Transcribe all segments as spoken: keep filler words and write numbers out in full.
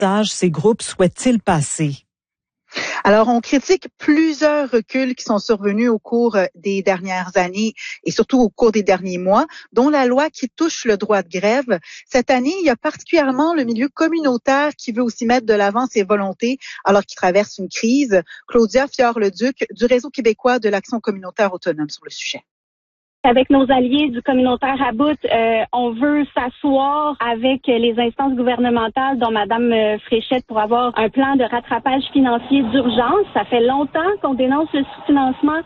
stage ces groupes souhaitent-ils passer? Alors, on critique plusieurs reculs qui sont survenus au cours des dernières années et surtout au cours des derniers mois, dont la loi qui touche le droit de grève. Cette année, il y a particulièrement le milieu communautaire qui veut aussi mettre de l'avant ses volontés alors qu'il traverse une crise. Claudia Fior-Leduc du Réseau québécois de l'action communautaire autonome sur le sujet. Avec nos alliés du communautaire à bout, euh, on veut s'asseoir avec les instances gouvernementales, dont Mme Fréchette, pour avoir un plan de rattrapage financier d'urgence. Ça fait longtemps qu'on dénonce le sous-financement.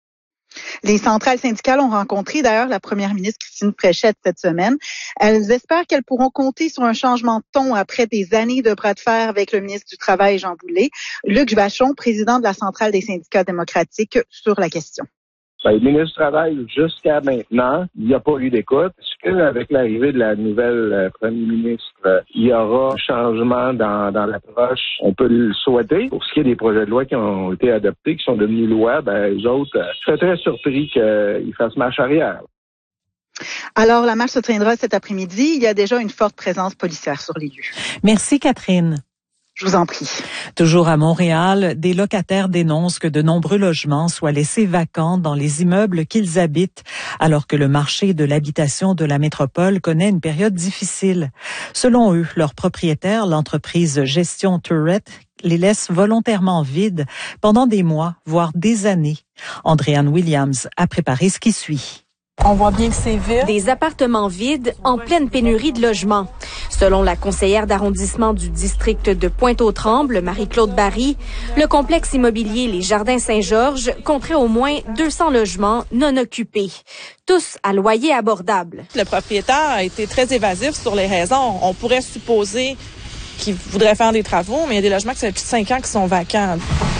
Les centrales syndicales ont rencontré d'ailleurs la première ministre Christine Fréchette cette semaine. Elles espèrent qu'elles pourront compter sur un changement de ton après des années de bras de fer avec le ministre du Travail, Jean Boulet. Luc Vachon, président de la centrale des syndicats démocratiques, sur la question. Ben, le ministre du Travail, jusqu'à maintenant, il n'y a pas eu d'écoute. Est-ce qu'avec l'arrivée de la nouvelle euh, première ministre, euh, il y aura un changement dans, dans l'approche? On peut le souhaiter. Pour ce qui est des projets de loi qui ont été adoptés, qui sont devenus loi, ben, les autres, euh, je serais très surpris qu'ils fassent marche arrière. Alors, la marche se tiendra cet après-midi. Il y a déjà une forte présence policière sur les lieux. Merci, Catherine. Je vous en prie. Toujours à Montréal, des locataires dénoncent que de nombreux logements soient laissés vacants dans les immeubles qu'ils habitent, alors que le marché de l'habitation de la métropole connaît une période difficile. Selon eux, leur propriétaire, l'entreprise Gestion Tourette, les laisse volontairement vides pendant des mois, voire des années. Andréanne Williams a préparé ce qui suit. On voit bien que c'est vide. Des appartements vides en pleine pénurie de logements. Selon la conseillère d'arrondissement du district de Pointe-aux-Trembles, Marie-Claude Barry, le complexe immobilier Les Jardins Saint-Georges compterait au moins deux cents logements non occupés, tous à loyer abordable. Le propriétaire a été très évasif sur les raisons. On pourrait supposer qu'il voudrait faire des travaux, mais il y a des logements qui ça fait plus de cinq ans qui sont vacants.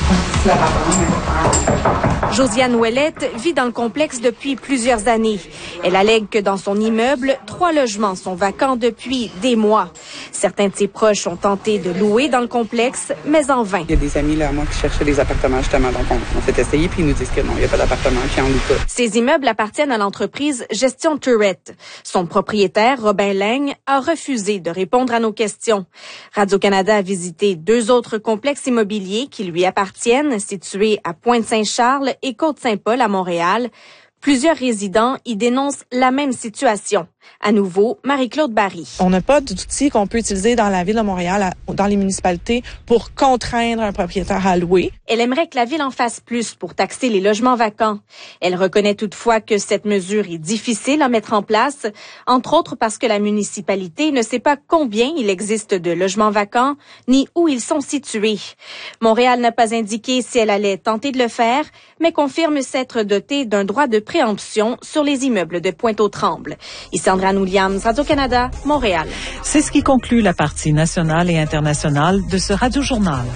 Josiane Ouellette vit dans le complexe depuis plusieurs années. Elle allègue que dans son immeuble, trois logements sont vacants depuis des mois. Certains de ses proches ont tenté de louer dans le complexe, mais en vain. Il y a des amis là, moi, qui cherchaient des appartements justement. Donc, on, on s'est essayé puis ils nous disent que non, il n'y a pas d'appartement, puis on loue pas. Ces immeubles appartiennent à l'entreprise Gestion Tourette. Son propriétaire, Robin Laigne, a refusé de répondre à nos questions. Radio-Canada a visité deux autres complexes immobiliers qui lui appartiennent, situés à Pointe-Saint-Charles et Côte-Saint-Paul à Montréal. Plusieurs résidents y dénoncent la même situation. À nouveau, Marie-Claude Barry. On n'a pas d'outils qu'on peut utiliser dans la ville de Montréal, dans les municipalités, pour contraindre un propriétaire à louer. Elle aimerait que la ville en fasse plus pour taxer les logements vacants. Elle reconnaît toutefois que cette mesure est difficile à mettre en place, entre autres parce que la municipalité ne sait pas combien il existe de logements vacants, ni où ils sont situés. Montréal n'a pas indiqué si elle allait tenter de le faire, mais confirme s'être dotée d'un droit de préemption sur les immeubles de Pointe-aux-Trembles. Ici Andréanne Williams, Radio-Canada, Montréal. C'est ce qui conclut la partie nationale et internationale de ce Radio-Journal.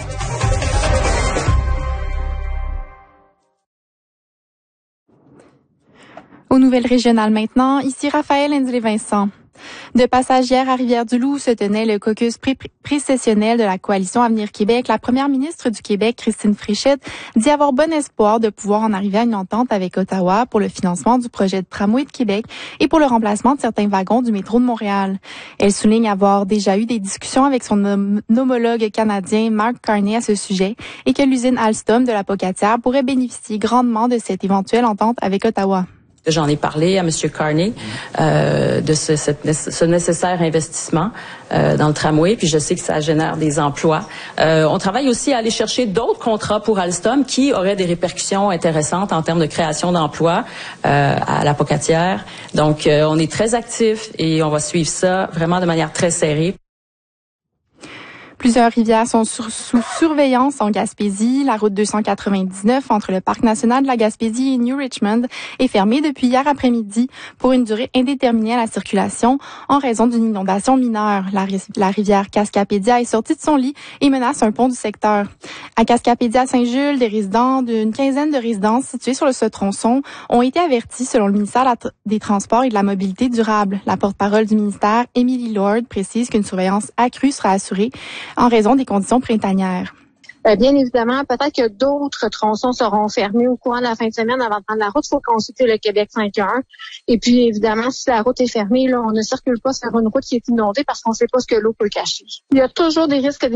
Aux nouvelles régionales maintenant, ici Raphaël Indlé-Vincent. De passage hier à Rivière-du-Loup se tenait le caucus pré- pré-sessionnel de la Coalition Avenir Québec. La première ministre du Québec, Christine Fréchette, dit avoir bon espoir de pouvoir en arriver à une entente avec Ottawa pour le financement du projet de tramway de Québec et pour le remplacement de certains wagons du métro de Montréal. Elle souligne avoir déjà eu des discussions avec son hom- homologue canadien Mark Carney à ce sujet et que l'usine Alstom de la Pocatière pourrait bénéficier grandement de cette éventuelle entente avec Ottawa. J'en ai parlé à M. Carney euh, de ce, cette, ce nécessaire investissement euh, dans le tramway, puis je sais que ça génère des emplois. Euh, on travaille aussi à aller chercher d'autres contrats pour Alstom qui auraient des répercussions intéressantes en termes de création d'emplois euh, à la Pocatière. Donc, euh, on est très actifs et on va suivre ça vraiment de manière très serrée. Plusieurs rivières sont sur, sous surveillance en Gaspésie. La route deux cent quatre-vingt-dix-neuf entre le Parc national de la Gaspésie et New Richmond est fermée depuis hier après-midi pour une durée indéterminée à la circulation en raison d'une inondation mineure. La, la rivière Cascapédia est sortie de son lit et menace un pont du secteur. À Cascapédia Saint-Jules, des résidents d'une quinzaine de résidences situées sur ce tronçon ont été avertis selon le ministère des Transports et de la Mobilité durable. La porte-parole du ministère, Émilie Lord, précise qu'une surveillance accrue sera assurée en raison des conditions printanières. Bien évidemment, peut-être que d'autres tronçons seront fermés au courant de la fin de semaine avant de prendre la route. Il faut consulter le Québec cinq un. Et puis, évidemment, si la route est fermée, là, on ne circule pas sur une route qui est inondée parce qu'on ne sait pas ce que l'eau peut cacher. Il y a toujours des risques